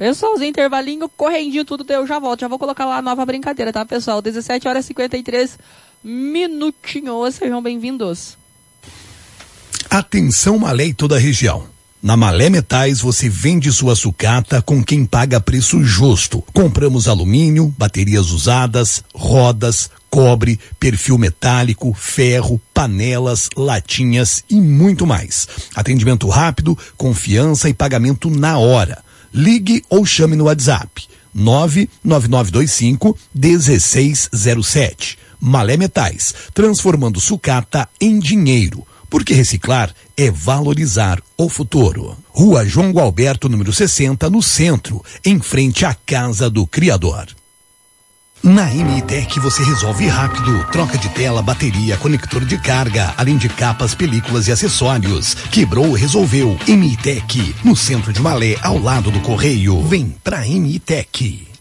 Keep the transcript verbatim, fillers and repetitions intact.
Pessoalzinho, intervalinho, correndinho, tudo, eu já volto. Já vou colocar lá a nova brincadeira, tá, pessoal? dezessete horas e cinquenta e três minutinhos. Sejam bem-vindos. Atenção, Malé e toda a região. Na Malé Metais você vende sua sucata com quem paga preço justo. Compramos alumínio, baterias usadas, rodas, cobre, perfil metálico, ferro, panelas, latinhas e muito mais. Atendimento rápido, confiança e pagamento na hora. Ligue ou chame no WhatsApp nove nove nove dois cinco um seis zero sete. Malé Metais, transformando sucata em dinheiro. Porque reciclar é valorizar o futuro. Rua João Gualberto, número sessenta, no centro, em frente à Casa do Criador. Na M I Tech você resolve rápido. Troca de tela, bateria, conector de carga, além de capas, películas e acessórios. Quebrou, resolveu. M I Tech, no centro de Malé, ao lado do Correio. Vem pra M I Tech.